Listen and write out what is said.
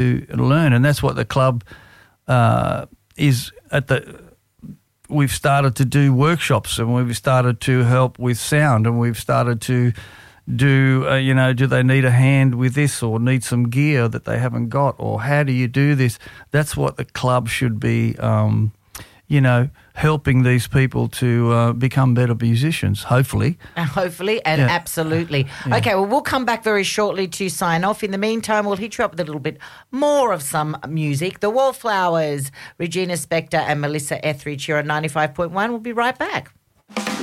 to learn, and that's what the club is at the. We've started to do workshops, and we've started to help with sound, and we've started to do, do they need a hand with this or need some gear that they haven't got, or how do you do this? That's what the club should be, helping these people to become better musicians, hopefully. Hopefully and absolutely. Yeah. Okay, well, we'll come back very shortly to sign off. In the meantime, we'll hit you up with a little bit more of some music. The Wallflowers, Regina Spektor and Melissa Etheridge here on 95.1. We'll be right back.